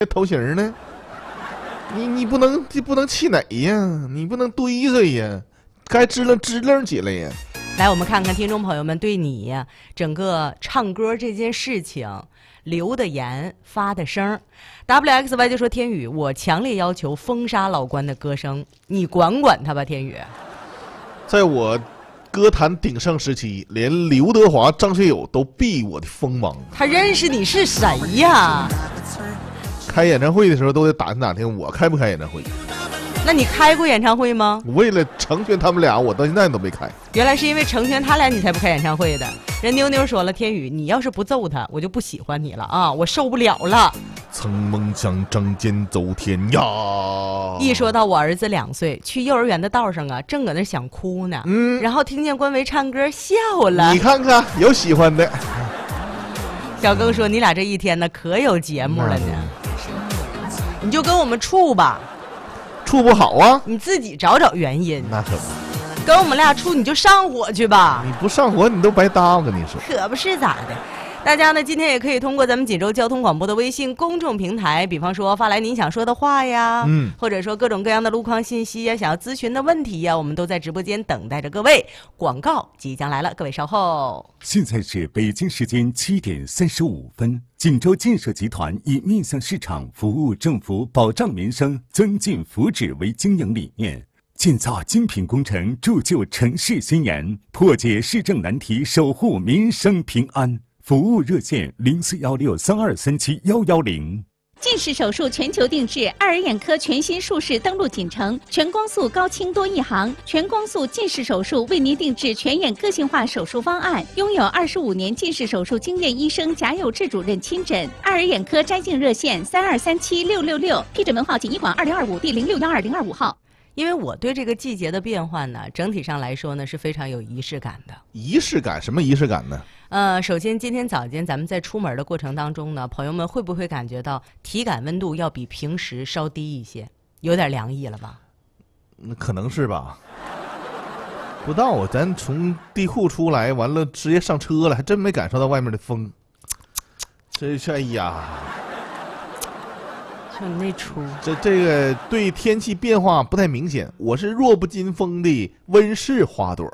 头型呢？你不能气馁呀，你不能堆碎呀，该支棱起来呀。 来，我们看看听众朋友们对你呀整个唱歌这件事情留的言发的声。WXY 就说：天宇，我强烈要求封杀老关的歌声，你管管他吧，天宇。 在我歌坛鼎盛时期，连刘德华、张学友都避我的锋芒。 他认识你是谁呀？ 开演唱会的时候都得打听我开不开演唱会。 那你开过演唱会吗？ 为了成全他们俩，我到现在都没开。 原来是因为成全他俩你才不开演唱会的。人妞妞说了，天宇，你要是不揍他，我就不喜欢你了啊，我受不了了。 曾梦想仗剑走天涯。 一说到我儿子2岁，去幼儿园的道上啊，正搁那想哭呢，然后听见关维唱歌笑了。 你看看，有喜欢的。 小庚说，你俩这一天呢可有节目了呢。你就跟我们处吧， 处不好啊， 你自己找找原因。 那可不， 跟我们俩处你就上火去吧， 你不上火你都白搭，我跟你说。 可不是咋的。大家呢今天也可以通过咱们锦州交通广播的微信公众平台，比方说发来您想说的话呀，或者说各种各样的路况信息呀，想要咨询的问题呀，我们都在直播间等待着各位。广告即将来了，各位稍后。 现在是北京时间7点35分。锦州建设集团以面向市场、服务政府、保障民生、增进福祉为经营理念，建造精品工程，铸就城市新颜，破解市政难题，守护民生平安。服务热线041632371110。 近视手术全球定制，爱尔眼科全新术式登陆锦城，全光速高清多一行，全光速近视手术为您定制全眼个性化手术方案，拥有25年近视手术经验医生贾有志主任亲诊。爱尔眼科摘镜热线32376666，批准门号锦医馆2025第0612-025号。 因为我对这个季节的变换呢，整体上来说呢是非常有仪式感的。 仪式感？什么仪式感呢？ 首先今天早间咱们在出门的过程当中呢，朋友们会不会感觉到体感温度要比平时稍低一些，有点凉意了吧？ 那可能是吧。不到啊，咱从地库出来完了直接上车了，还真没感受到外面的风。这哎呀， 就你那出， 这个对天气变化不太明显。我是弱不禁风的温室花朵。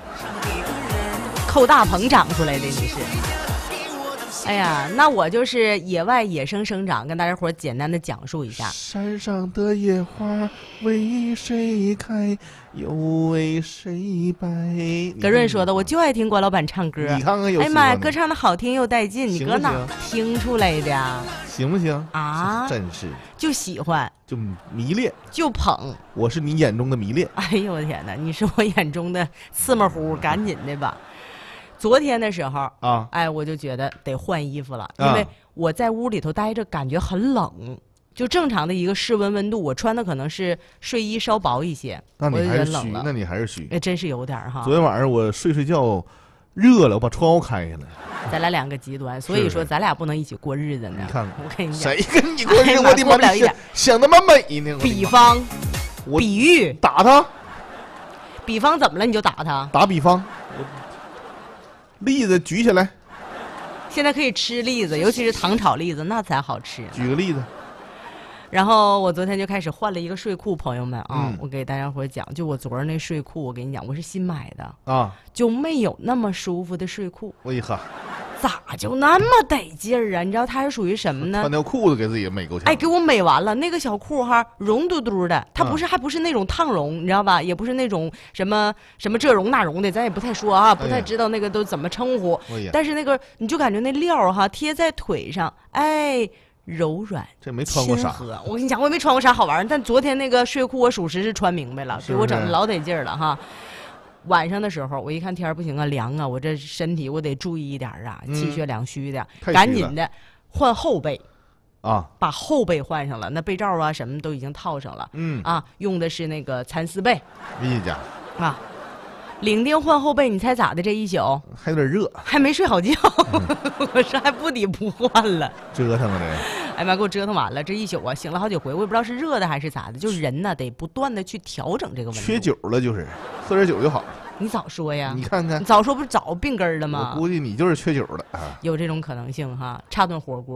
扣大棚长出来的你是。哎呀，那我就是野外野生生长，跟大家伙简单的讲述一下。 山上的野花为谁开，又为谁败？ 葛润说的，我就爱听关老板唱歌。 你看看有， 哎妈呀，歌唱的好听又带劲，你搁哪听出来的？ 行不行啊？ 真是就喜欢， 就迷恋， 就捧。 我是你眼中的迷恋。 哎呦我天哪，你是我眼中的刺毛乎，赶紧的吧。昨天的时候啊，哎，我就觉得得换衣服了，因为我在屋里头待着，感觉很冷。就正常的一个室温温度，我穿的可能是睡衣稍薄一些， 那你还是虚， 那你还是虚。 哎，真是有点哈。 昨天晚上我睡觉热了，我把窗户开了。 咱俩两个极端，所以说咱俩不能一起过日子呢。 你看， 我跟你讲， 谁跟你过日子？我的妈，想那么美呢？ 比方，比喻打他。 比方怎么了？你就打他？ 打比方。栗子举起来， 现在可以吃栗子，尤其是糖炒栗子，那才好吃。 举个例子， 然后我昨天就开始换了一个睡裤，朋友们啊，我给大家伙讲，就我昨儿那睡裤，我跟你讲，我是新买的啊，就没有那么舒服的睡裤。 为何？ 咋就那么得劲儿啊？你知道它是属于什么呢？ 穿条裤子给自己美够呛。 哎，给我美完了，那个小裤哈，绒嘟嘟的，它不是，还不是那种烫绒，你知道吧？也不是那种什么这绒那绒的，咱也不太说啊，不太知道那个都怎么称呼。但是那个你就感觉那料哈贴在腿上，哎，柔软。 这没穿过啥？ 我跟你讲，我也没穿过啥好玩儿，但昨天那个睡裤我属实是穿明白了，给我整的老得劲儿了哈。晚上的时候，我一看天不行啊，凉啊，我这身体我得注意一点啊，气血两虚的，赶紧的换厚被啊，把厚被换上了，那被罩啊什么都已经套上了，用的是那个蚕丝被。 一家啊，领丁换厚被，你猜咋的？这一宿还有点热， 还没睡好觉，我说还不抵不换了， 折腾了这。 哎妈，给我折腾完了，这一宿啊醒了好几回，我也不知道是热的还是咋的，就是人呢得不断的去调整这个温度。 缺酒了就是，喝点酒就好。 你早说呀！ 你看看， 你早说不是早病根了吗？ 我估计你就是缺酒了啊。 有这种可能性哈，差顿火锅。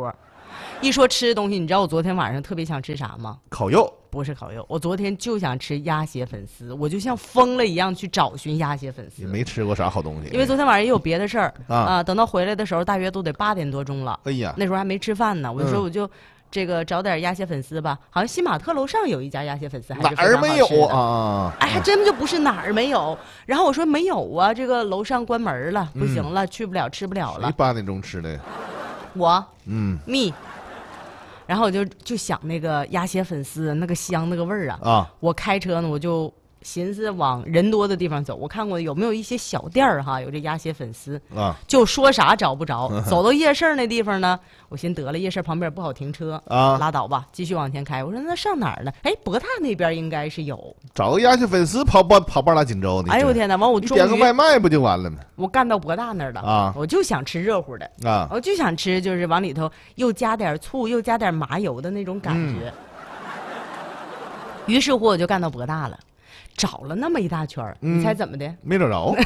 一说吃的东西，你知道我昨天晚上特别想吃啥吗？ 烤肉不是烤肉，我昨天就想吃鸭血粉丝，我就像疯了一样去找寻鸭血粉丝。 也没吃过啥好东西， 因为昨天晚上也有别的事儿啊等到回来的时候大约都得8点多钟了。 哎呀， 那时候还没吃饭呢，我就说我就这个找点鸭血粉丝吧。好像新玛特楼上有一家鸭血粉丝，还是哪儿没有啊？ 啊？ 哎，还真就不是哪儿没有。然后我说没有啊，这个楼上关门了，不行了，去不了，吃不了了。 谁8点钟吃的？ 我嗯蜜。然后我就想那个鸭血粉丝那个香那个味儿啊， 我开车呢，我就寻思往人多的地方走，我看过有没有一些小店儿哈，有这鸭血粉丝啊， 就说啥找不着。走到夜市那地方呢，我寻得了夜市旁边不好停车啊， 拉倒吧，继续往前开。我说那上哪儿呢？哎，博大那边应该是有， 找个鸭血粉丝跑半拉锦州的。 哎呦我天哪！完我你点个外卖不就完了吗？ 我干到博大那儿了啊！ 我就想吃热乎的啊， 我就想吃就是往里头又加点醋又加点麻油的那种感觉。于是乎我就干到博大了。找了那么一大圈儿，你猜怎么的？ 没找着。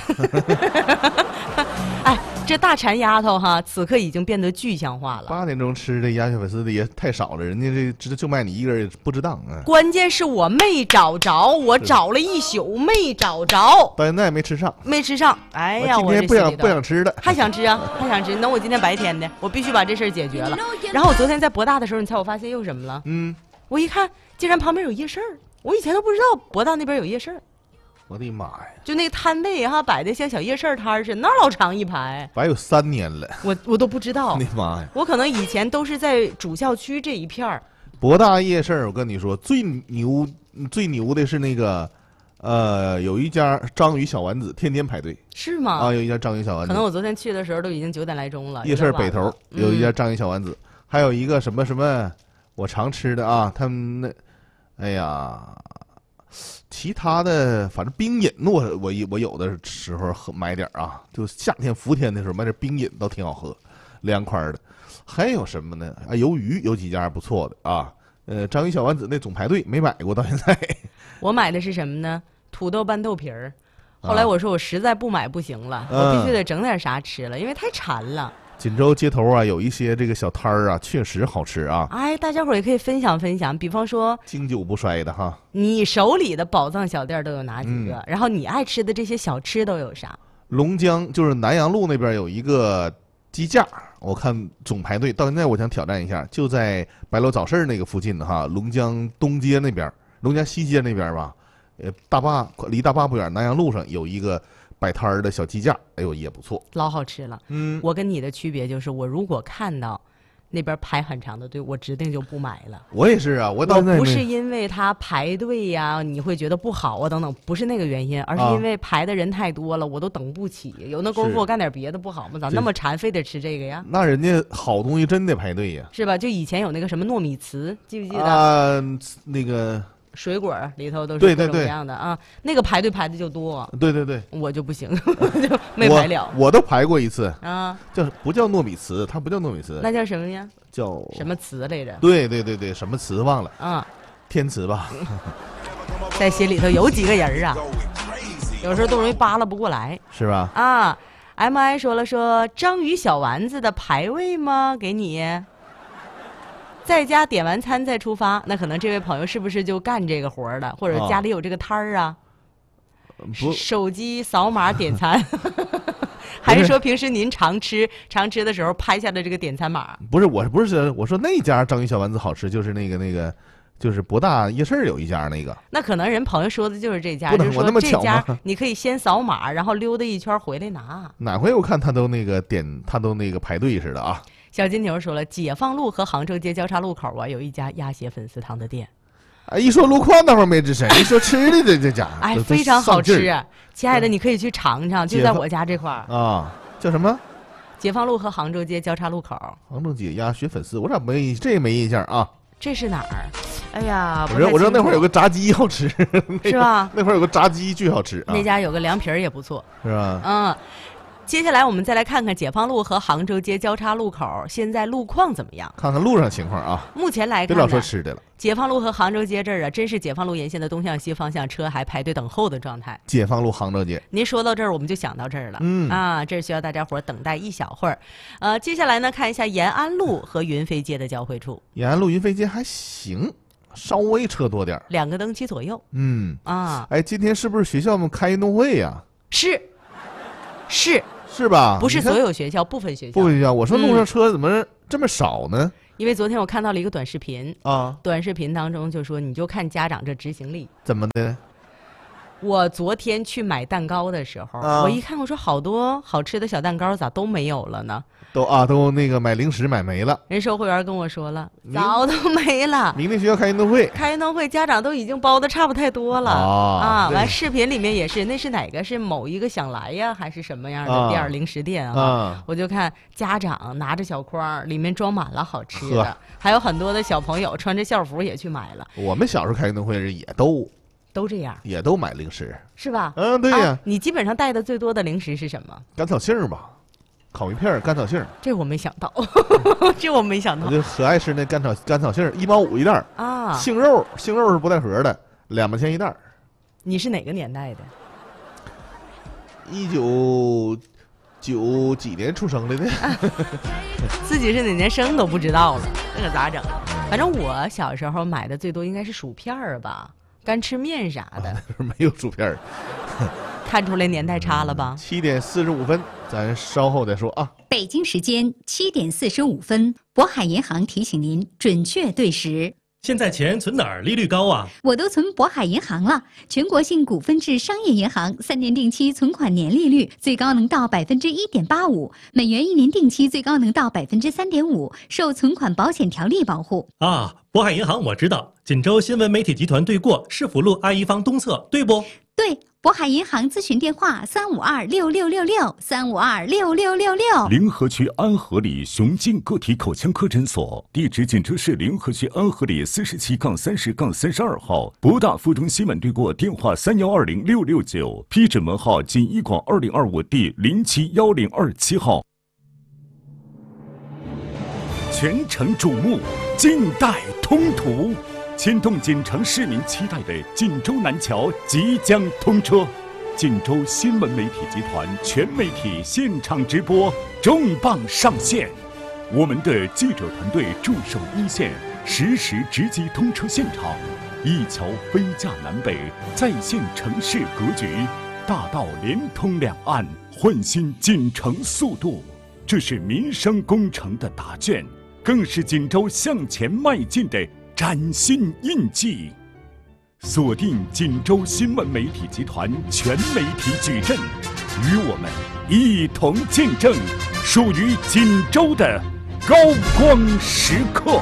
哎，这大馋丫头哈，此刻已经变得具象化了。 8点钟吃的鸭血粉丝的也太少了，人家这就卖你一个人不值当啊！ 关键是我没找着，我找了一宿没找着， 到现在也没吃上。 没吃上。哎呀， 我今天不想吃了， 还想吃啊，还想吃。等我今天白天的，我必须把这事儿解决了。然后我昨天在博大的时候，你猜我发现又什么了？我一看，竟然旁边有夜市儿。我以前都不知道博大那边有夜市儿。 我的妈呀！ 就那个摊位哈，摆的像小夜市摊似的，那老长一排， 摆有3年了。 我都不知道。 我的妈呀！ 我可能以前都是在主校区这一片儿。 博大夜市，我跟你说，最牛的是那个，有一家章鱼小丸子，天天排队。 是吗？ 啊，有一家章鱼小丸子。 可能我昨天去的时候都已经9点来钟了。 夜市北头有一家章鱼小丸子，还有一个什么，我常吃的啊，他们那，哎呀。其他的反正冰饮，我有的时候买点啊，就夏天伏天的时候买点冰饮倒挺好喝，凉快的。还有什么呢？啊，鱿鱼有几家不错的啊。章鱼小丸子那总排队没买过，到现在。 我买的是什么呢？土豆拌豆皮儿。后来我说我实在不买不行了，我必须得整点啥吃了，因为太馋了。 锦州街头啊，有一些这个小摊儿啊，确实好吃啊。 哎，大家伙儿也可以分享分享，比方说经久不衰的哈。 你手里的宝藏小店都有哪几个？然后你爱吃的这些小吃都有啥？ 龙江就是南阳路那边有一个鸡架，我看总排队，到现在我想挑战一下，就在白楼早市那个附近的哈，龙江东街那边，龙江西街那边吧，离大坝不远，南阳路上有一个。摆摊儿的小鸡架，哎呦也不错， 老好吃了。我跟你的区别就是，我如果看到那边排很长的队，我指定就不买了。 我也是啊，我不是因为他排队呀，你会觉得不好啊等等，不是那个原因，而是因为排的人太多了，我都等不起。有那功夫我干点别的不好吗？咋那么馋，非得吃这个呀？ 那人家好东西真得排队呀， 是吧？就以前有那个什么糯米糍，记不记得？ 啊，那个。 水果里头都是各种各样的啊，那个排队排的就多。 对， 我就不行，我就没排了。 我都排过一次啊， 不叫糯米糍，它不叫糯米糍， 那叫什么呀？ 叫什么糍来着？ 对，什么糍忘了啊？ 天糍吧。 在心里头有几个人啊，有时候都容易扒拉不过来， 是吧？ 啊 ，MI 说章鱼小丸子的排位吗？给你。在家点完餐再出发，那可能这位朋友是不是就干这个活儿了，或者家里有这个摊儿啊？手机扫码点餐，还是说平时您常吃的时候拍下的这个点餐码？ 不是，我说那家章鱼小丸子好吃，就是那个，就是博大夜市有一家那个。 那可能人朋友说的就是这家， 就是说这家你可以先扫码，然后溜达一圈回来拿。 哪回我看他都那个排队似的啊。 小金牛说了，解放路和杭州街交叉路口啊，有一家鸭血粉丝汤的店。 哎，一说路况那会儿没吱声，一说吃的这家， 哎，非常好吃。亲爱的，你可以去尝尝，就在我家这块儿啊。叫什么？ 解放路和杭州街交叉路口。 杭州街鸭血粉丝，我咋没印象啊？ 这是哪儿？哎呀， 我知道那会儿有个炸鸡好吃， 是吧？ 那会儿有个炸鸡巨好吃， 那家有个凉皮儿也不错， 是吧？ 接下来我们再来看看解放路和杭州街交叉路口现在路况怎么样？ 看看路上情况啊。 目前来看别老说吃的了。 解放路和杭州街这儿啊，真是解放路沿线的东向西方向车还排队等候的状态。 解放路杭州街， 您说到这儿，我们就想到这儿了。这需要大家伙等待一小会儿。接下来呢，看一下延安路和云飞街的交汇处。 延安路云飞街还行，稍微车多点 ，2个灯旗左右。 哎，今天是不是学校们开运动会呀？是吧？ 不是所有学校，部分学校。我说路上车怎么这么少呢？ 因为昨天我看到了一个短视频啊， 短视频当中就说，你就看家长这执行力。 怎么的？ 我昨天去买蛋糕的时候，我一看，我说好多好吃的小蛋糕咋都没有了呢？ 都那个买零食买没了。 人售货员跟我说了，早都没了。 明天学校开运动会， 家长都已经包的差不太多了完视频里面也是，那是哪个是某一个想来呀，还是什么样的店零食店我就看家长拿着小筐，里面装满了好吃的，还有很多的小朋友穿着校服也去买了。 我们小时候开运动会时也都这样， 也都买零食， 是吧？ 对呀。 你基本上带的最多的零食是什么？ 甘草杏吧，烤鱼片、甘草杏。 这我没想到，这我没想到。 我就可爱吃那甘草杏，1毛5一袋杏肉是不带盒的，2毛钱一袋。 你是哪个年代的 ？1990几年出生的呢？ 自己是哪年生都不知道了，这可咋整？反正我小时候买的最多应该是薯片吧。干吃面啥的， 没有薯片看出来年代差了吧 ？7点45分，咱稍后再说啊。 北京时间7点45分，渤海银行提醒您准确对时。 现在钱存哪儿利率高啊？ 我都存渤海银行了，全国性股份制商业银行，3年定期存款年利率最高能到1.85%，美元1年定期最高能到3.5%，受存款保险条例保护。 渤海银行我知道，锦州新闻媒体集团对过市府路阿姨坊东侧，对不？ 对，渤海银行咨询电话3526666，3526666。 临河区安和里雄进个体口腔科诊所，地址锦州市临河区安和里47-30-32号，博大附中西门对过，电话3120669，批准门号锦一广2025第071027号。全城瞩目，近代通途，牵动锦城市民期待的锦州南桥即将通车。锦州新闻媒体集团全媒体现场直播重磅上线，我们的记者团队驻守一线，实时直击通车现场，一桥飞架南北，再现城市格局，大道连通两岸，焕新锦城速度。这是民生工程的答卷，更是锦州向前迈进的崭新印记。锁定锦州新闻媒体集团全媒体矩阵，与我们一同见证属于锦州的高光时刻。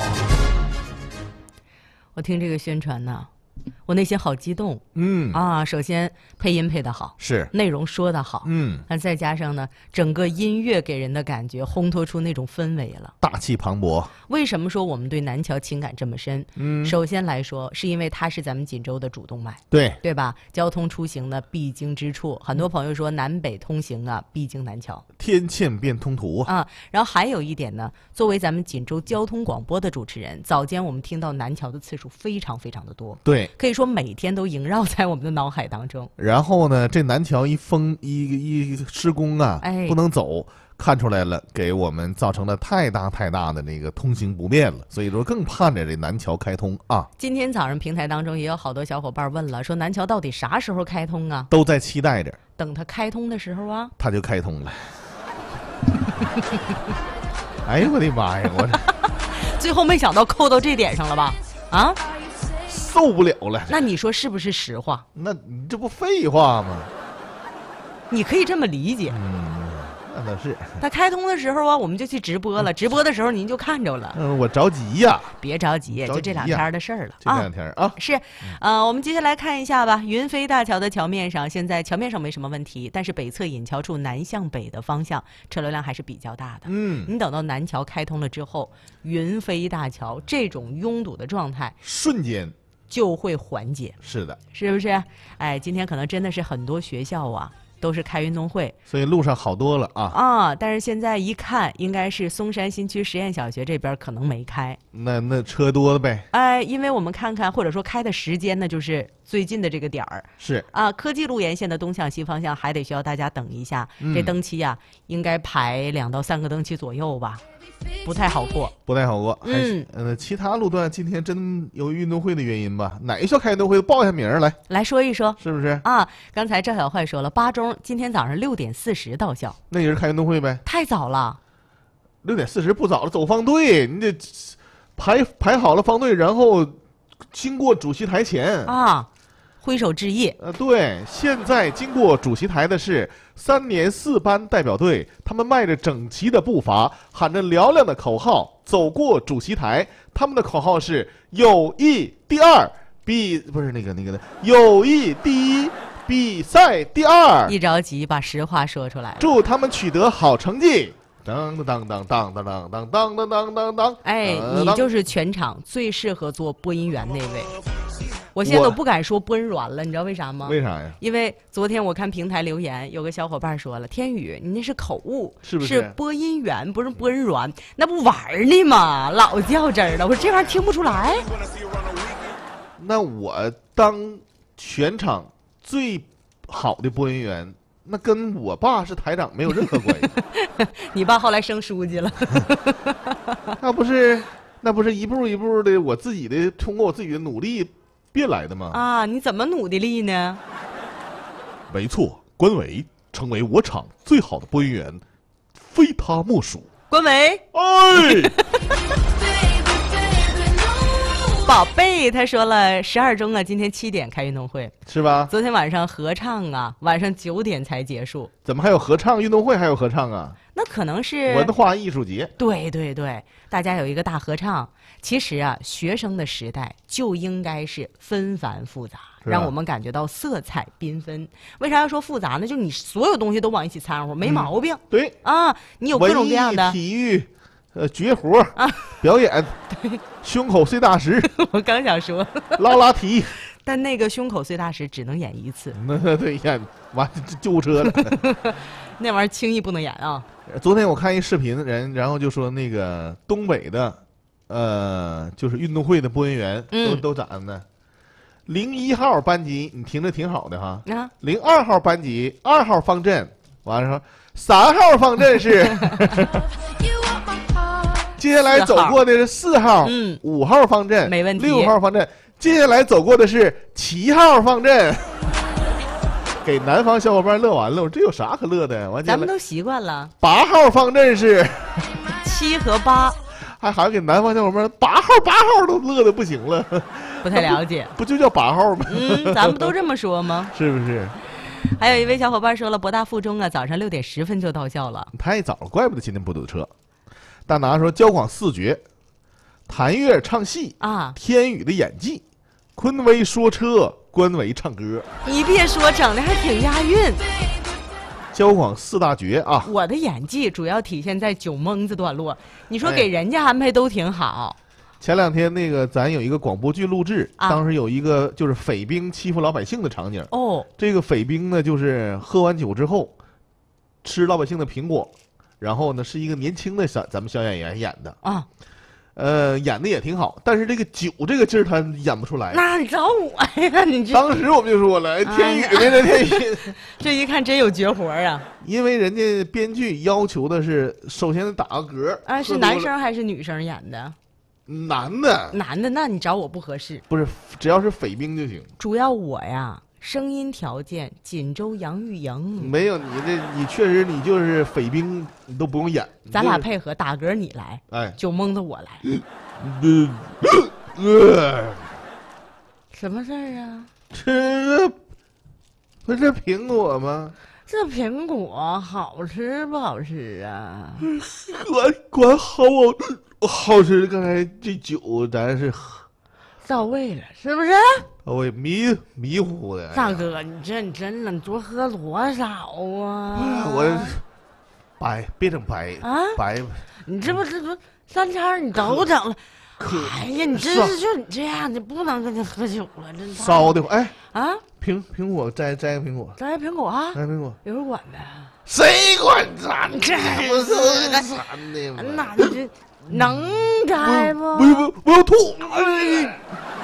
我听这个宣传呢，我内心好激动。首先配音配得好， 是内容说得好，那再加上呢，整个音乐给人的感觉烘托出那种氛围了， 大气磅礴。 为什么说我们对南桥情感这么深？首先来说，是因为它是咱们锦州的主动脉，对吧？交通出行的必经之处，很多朋友说南北通行啊，必经南桥， 天堑变通途啊。然后还有一点呢，作为咱们锦州交通广播的主持人，早间我们听到南桥的次数非常非常的多， 对， 可以说每天都萦绕在我们的脑海当中。 然后呢，这南桥一施工啊，不能走。看出来了，给我们造成了太大的那个通行不便了，所以说更盼着这南桥开通啊。 今天早上平台当中也有好多小伙伴问了，说南桥到底啥时候开通啊？ 都在期待着， 等它开通的时候啊， 它就开通了。哎呦我的妈呀！我最后没想到扣到这点上了吧？啊， 受不了了。 那你说是不是实话？ 那你这不废话吗？ 你可以这么理解。 那是他开通的时候啊，我们就去直播了。直播的时候您就看着了。 我着急呀！ 别着急，就这2天的事儿了。 这2天啊， 是，我们接下来看一下吧。云飞大桥的桥面上，现在桥面上没什么问题，但是北侧引桥处南向北的方向车流量还是比较大的。你等到南桥开通了之后，云飞大桥这种拥堵的状态瞬间就会缓解。 是的， 是不是？哎，今天可能真的是很多学校啊。 都是开运动会。 所以路上好多了啊。 啊，但是现在一看，应该是松山新区实验小学这边可能没开。 那车多了呗。 哎，因为我们看看，或者说开的时间呢，就是最近的这个点儿。 是啊，科技路沿线的东向西方向还得需要大家等一下，这灯期呀，应该排2到3个灯期左右吧。不太好过， 不太好过。其他路段今天真由于运动会的原因吧，哪个校开运动会报一下名儿来说一说， 是不是啊？刚才赵小坏说了，八中今天早上6点40到校， 那也是开运动会呗？ 太早了 ，6点40不早了，走方队，你得排好了方队，然后经过主席台前啊。挥手致意。 对，现在经过主席台的是3年4班代表队，他们迈着整齐的步伐，喊着嘹亮的口号，走过主席台。他们的口号是“友谊第二，不是那个的，友谊第一，比赛第二”。 一着急把实话说出来， 祝他们取得好成绩。当当当当当当当当当当当当。 哎，你就是全场最适合做播音员那位。我现在都不敢说播音软了，你知道为啥吗？ 为啥呀？ 因为昨天我看平台留言，有个小伙伴说了：“天宇，你那是口误， 是不是？ 是播音员，不是播音软，那不玩呢吗？老较真儿了，我这玩意儿听不出来。” 那我当全场最好的播音员，那跟我爸是台长没有任何关系。 你爸后来升书记了。 那不是一步一步的，我自己的通过我自己的努力变来的吗？ 啊，你怎么努的力呢？ 没错，关伟成为我厂最好的播音员，非他莫属。 关伟， 哎， 宝贝，他说了，12中啊，今天7点开运动会， 是吧？ 昨天晚上合唱啊，晚上9点才结束。 怎么还有合唱？运动会还有合唱啊？ 那可能是文化艺术节。 对对对，大家有一个大合唱。其实啊，学生的时代就应该是纷繁复杂，让我们感觉到色彩缤纷。为啥要说复杂呢？就是你所有东西都往一起掺和，没毛病。 对啊，你有各种各样的体育，绝活啊，表演，胸口碎大石。 我刚想说拉提， 但那个胸口碎大石只能演1次。 那对演完救护车了。 那玩意儿轻易不能演啊。 昨天我看一视频，然后就说那个东北的，就是运动会的播音员都咋的？01号班级你听着挺好的哈，02号班级2号方阵，完了说3号方阵是，接下来走过的是4号，5号方阵没问题 ，6号方阵，接下来走过的是7号方阵。给南方小伙伴乐完了，我这有啥可乐的？ 咱们都习惯了。 8号方阵是 7和8， 还好像给南方小伙伴8号都乐的不行了。 不太了解， 不就叫8号吗？ 咱们都这么说吗？ 是不是？ 还有一位小伙伴说了，博大附中啊，早上6点10分就到校了， 太早了，怪不得今天不堵车。大拿说，交广4绝，谭月唱戏啊， 天宇的演技，坤威说车，关伟唱歌。 你别说，整的还挺押韵。 交广4大绝啊！ 我的演技主要体现在酒蒙子段落，你说给人家安排都挺好。 前2天那个咱有一个广播剧录制，当时有一个就是匪兵欺负老百姓的场景。 哦，这个匪兵呢，就是喝完酒之后吃老百姓的苹果，然后呢是一个年轻的咱们小演员演的啊。 演的也挺好，但是这个酒这个劲儿他演不出来。 那你找我呀？你这当时我们就说了，天宇呢？这天宇， 这一看真有绝活啊！ 因为人家编剧要求的是，首先打个嗝。 啊，是男生还是女生演的？ 男的。 男的，那你找我不合适。 不是，只要是匪兵就行。 主要我呀，声音条件锦州杨钰莹。 没有你确实你就是匪兵，你都不用演。 咱俩配合打嗝你来， 哎， 酒蒙子我来。什么事儿啊？ 吃不是苹果吗？ 这苹果好吃不好吃啊？ 管好吃。刚才这酒咱是到位了，是不是？ 我也迷糊的。 大哥，你真的，你多喝多少啊？ 我别整白啊！ 白， 你这不3餐你都整了。哎呀，你真是就你这样，你不能跟他喝酒了，真烧的。哎啊， 苹苹果摘个苹果， 摘苹果啊， 摘苹果， 有人管的。 谁管咱？ 这不是咱的吗？ 那你这能摘吗？ 不，我要吐！哎，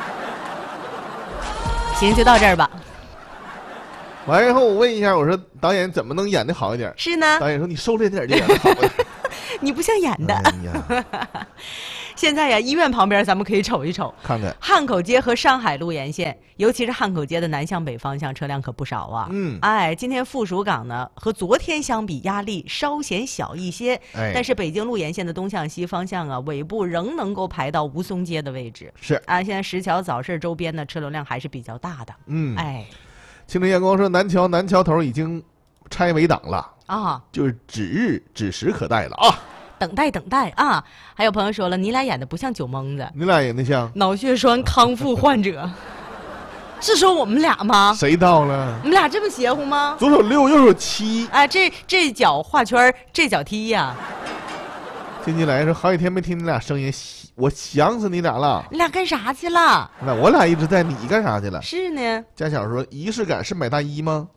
行，就到这儿吧。 完了以后，我问一下，我说导演怎么能演的好一点？ 是呢， 导演说你收敛点就演的好一点。 你不像演的。 哎呀， 现在呀，医院旁边咱们可以瞅一瞅， 看看汉口街和上海路沿线，尤其是汉口街的南向北方向车辆可不少啊。今天附属港呢和昨天相比压力稍显小一些，但是北京路沿线的东向西方向啊，尾部仍能够排到吴淞街的位置。 是啊，现在石桥早市周边呢车流量还是比较大的。 清晨阳光说南桥头已经拆围挡了啊， 就是指时可待了啊。 等待啊！还有朋友说了，你俩演的不像酒蒙子， 你俩演的像脑血栓康复患者。是说我们俩吗？ 谁到了？ 我们俩这么邪乎吗？ 左手6，右手7。 哎，这脚画圈，这脚踢呀。 进进来说好几天没听你俩声音，我想死你俩了。 你俩干啥去了？ 那我俩一直在，你干啥去了？ 是呢。 家小说仪式感是买大衣吗？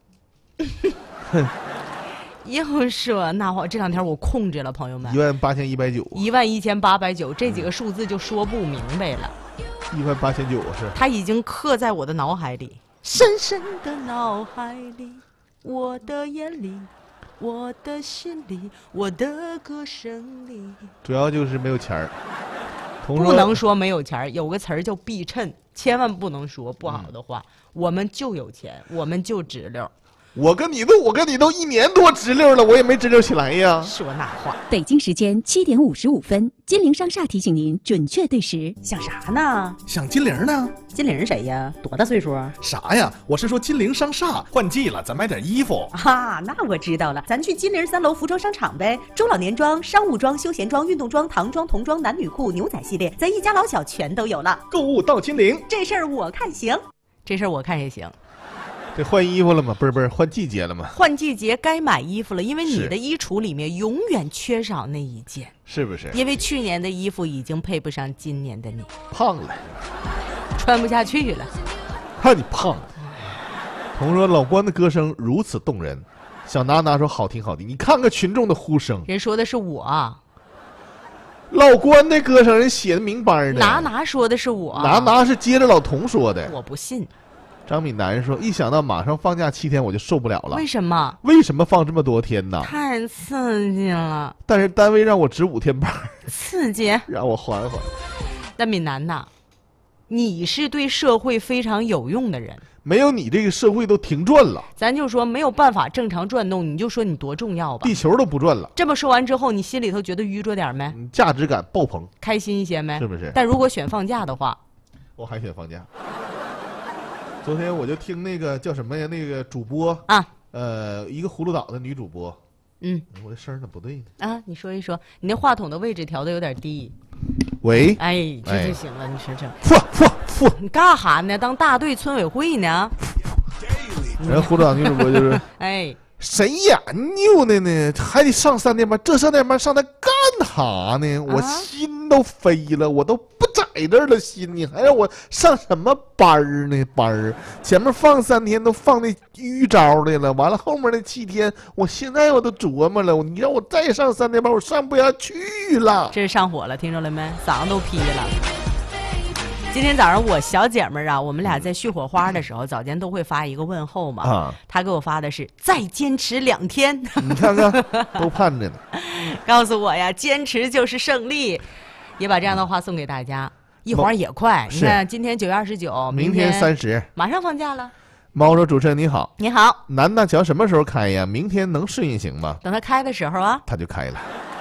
又说那我这2天我控制了，朋友们。 18190。 11890，这几个数字就说不明白了。 18990是。 它已经刻在我的脑海里，深深的脑海里，我的眼里，我的心里，我的歌声里。 主要就是没有钱儿。 不能说没有钱儿，有个词儿叫避衬，千万不能说不好的话。我们就有钱，我们就直溜。 我跟你都1年多直溜了，我也没直溜起来呀。 说那话。 北京时间7点55分，金陵商厦提醒您准确对时。 想啥呢？ 想金陵呢？ 金陵谁呀？多大岁数啊？ 啥呀？我是说金陵商厦换季了，咱买点衣服啊。那我知道了，咱去金陵3楼服装商场呗。中老年装、商务装、休闲装、运动装、唐装、童装、男女裤、牛仔系列，咱一家老小全都有了。 购物到金陵， 这事儿我看行，这事儿我看也行。 这换衣服了吗？不是，换季节了吗？ 换季节该买衣服了，因为你的衣橱里面永远缺少那一件， 是不是？ 因为去年的衣服已经配不上今年的你， 胖了， 穿不下去了。 看你胖了。同说老关的歌声如此动人，小娜娜说好听好听，你看看群众的呼声。 人说的是我。 老关的歌声人写的明白的。 拿说的是我。 拿是接着老童说的。 我不信。 张敏南说：“一想到马上放假7天，我就受不了了。 为什么？ 为什么放这么多天呢？ 太刺激了。 但是单位让我值5天班， 刺激， 让我缓缓。 但敏南呐，你是对社会非常有用的人， 没有你这个社会都停转了。 咱就说没有办法正常转动，你就说你多重要吧？ 地球都不转了。 这么说完之后，你心里头觉得愚拙点没？ 价值感爆棚， 开心一些没？ 是不是？ 但如果选放假的话， 我还选放假。”昨天我就听那个叫什么呀？那个主播啊， 一个葫芦岛的女主播。我这声儿怎么不对呢？ 啊，你说一说，你那话筒的位置调的有点低。 喂， 哎，这就行了，你说这。 嚯， 你干哈呢？当大队村委会呢？ 人葫芦岛女主播就是哎， 谁研究的呢？还得上3天班，这3天班上它干哈呢？我心都飞了，我都不在这儿了，心你还让我上什么班呢？前面放3天都放那预招的了，完了后面那7天，我现在我都琢磨了，你让我再上3天班，我上不下去了。 这是上火了，听着了没？嗓子都劈了。今天早上我小姐们儿啊，我们俩在续火花的时候，早间都会发一个问候嘛。她给我发的是再坚持2天。 你看看，都盼着呢。 告诉我呀，坚持就是胜利，也把这样的话送给大家。一晃也快，你看今天9月29， 明天30， 马上放假了。 猫说：“主持人你好， 你好。 南大桥什么时候开呀？明天能适应行吗？ 等他开的时候啊， 他就开了。”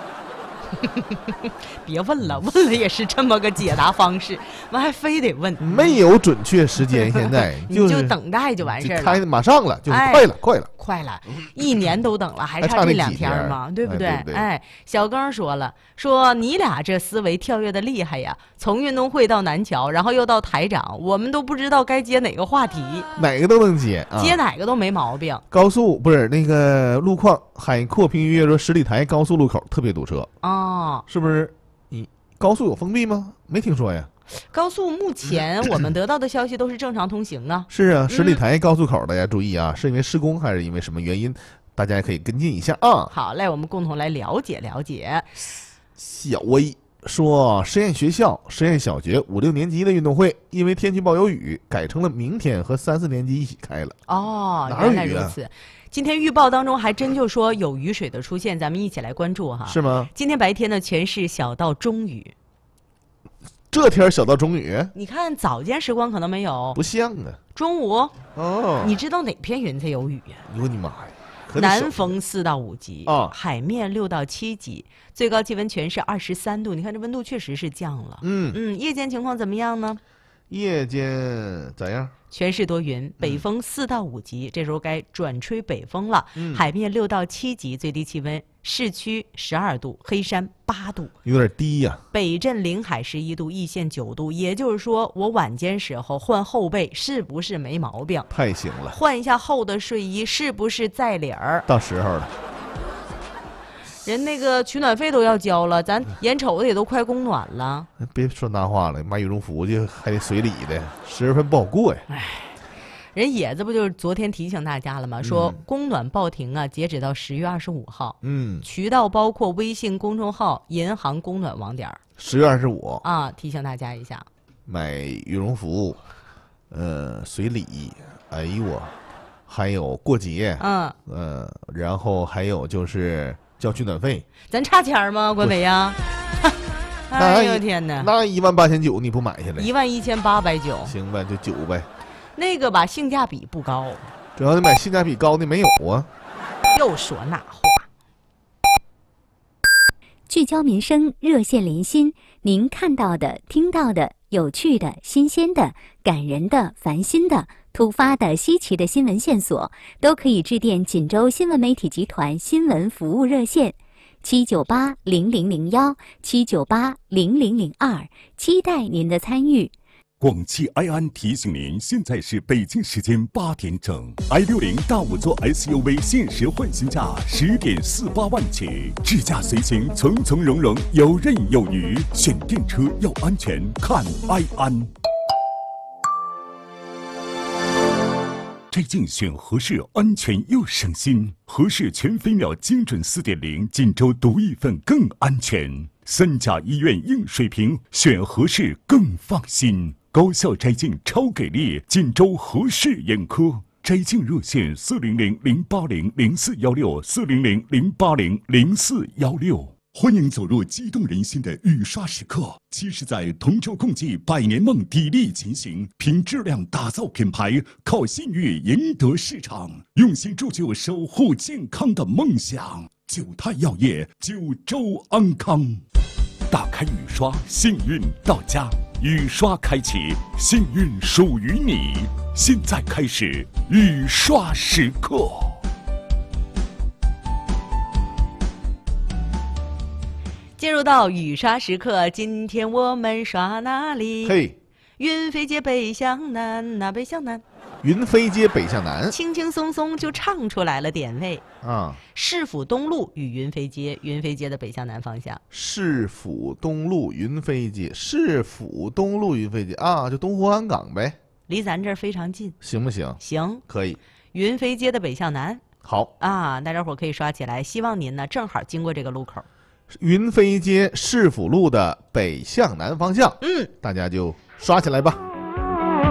别问了，问了也是这么个解答方式，完还非得问， 没有准确时间，现在你就等待就完事了。 开马上了，就是快了 ，1年都等了，还差这2天嘛，对不对？哎，小庚说了，说你俩这思维跳跃的厉害呀，从运动会到南桥，然后又到台长，我们都不知道该接哪个话题， 哪个都能接， 接哪个都没毛病。 高速不是那个路况，海阔凭鱼跃说十里台高速路口特别堵车。 哦， 是不是？你高速有封闭吗？没听说呀。 高速目前我们得到的消息都是正常通行啊。 是啊，十里台高速口大家注意啊，是因为施工还是因为什么原因？大家也可以跟进一下啊。 好嘞，我们共同来了解了解。 小薇说，实验学校、实验小学5、6年级的运动会，因为天气报有雨，改成了明天和3、4年级一起开了。 哦， 哪有雨啊原来如此。今天预报当中还真就说有雨水的出现，咱们一起来关注哈。 是吗？ 今天白天呢，全市小到中雨。 这天小到中雨， 你看早间时光可能没有， 不像啊。 中午哦， 你知道哪片云彩有雨呀？ 哎呦我的妈呀！可得小南风4到5级啊海面6到7级，最高气温全市23度。你看这温度确实是降了。夜间情况怎么样呢？ 夜间咋样？ 全市多云，北风4到5级，这时候该转吹北风了。海面6到7级，最低气温市区12度，黑山8度， 有点低呀。 北镇临海11度，易县9度。也就是说，我晚间时候换厚被是不是没毛病？ 太行了， 换一下厚的睡衣是不是在理儿？ 到时候了。 人那个取暖费都要交了，咱眼瞅着也都快供暖了。 别说那话了，买羽绒服去还得随礼的，10月份不好过呀。 人野子不就是昨天提醒大家了吗？说供暖报停啊，截止到10月25号。渠道包括微信公众号、银行供暖网点。 10月25 啊，提醒大家一下。 买羽绒服，随礼，哎呦我，还有过节，然后还有就是交取暖费。 咱差钱吗，关伟呀？哎呦天哪！ 那18900你不买下来 ？11890。 行呗，就9呗。 那个吧，性价比不高。 主要你买性价比高的没有啊。 又说那话。 聚焦民生，热线连心，您看到的、听到的、有趣的、新鲜的、感人的、烦心的、突发的、稀奇的新闻线索，都可以致电锦州新闻媒体集团新闻服务热线798-0001、798-0002，期待您的参与。 广汽埃安提醒您，现在是北京时间8点整 ，i60 大5座 SUV 限时换新价10.48万起，智驾随行，从从容容，游刃有余。选电车要安全，看埃安。这竞选合适，安全又省心。合适全飞秒精准4.0，锦州独一份更安全。3甲医院硬水平，选合适更放心。高效摘镜超给力，锦州合适眼科摘镜热线400-080-0416，400-080-0416。欢迎走入激动人心的雨刷时刻，期是在同舟共济100年梦砥砺前行，凭质量打造品牌，靠信誉赢得市场，用心铸就守护健康的梦想。九泰药业，九州安康。打开雨刷，幸运到家。雨刷开启，幸运属于你。现在开始雨刷时刻。 进入到雨刷时刻，今天我们刷哪里？ 嘿， 云飞街北向南，那北向南。 云飞街北向南， 轻轻松松就唱出来了点位啊！ 市府东路与云飞街，云飞街的北向南方向。 市府东路云飞街，市府东路云飞街啊，就东湖湾港呗， 离咱这儿非常近， 行不行？ 行， 可以。 云飞街的北向南， 好啊，大家伙可以刷起来。希望您呢正好经过这个路口， 云飞街市府路的北向南方向，大家就刷起来吧。